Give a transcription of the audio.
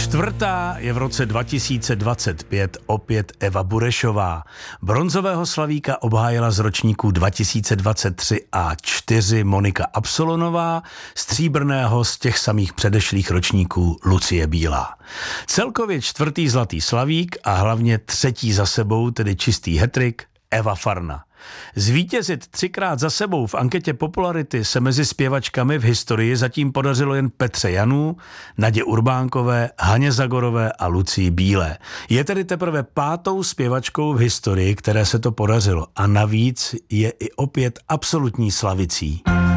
Čtvrtá je v roce 2025 opět Eva Burešová. Bronzového slavíka obhájila z ročníků 2023 a 4 Monika Absolonová, stříbrného z těch samých předešlých ročníků Lucie Bílá. Celkově 4. zlatý slavík a hlavně 3. za sebou, tedy čistý hetrik, Eva Farna. Zvítězit 3krát za sebou v anketě popularity se mezi zpěvačkami v historii zatím podařilo jen Petře Janů, Nadě Urbánkové, Haně Zagorové a Lucii Bílé. Je tedy teprve 5. zpěvačkou v historii, které se to podařilo a navíc je i opět absolutní slavicí.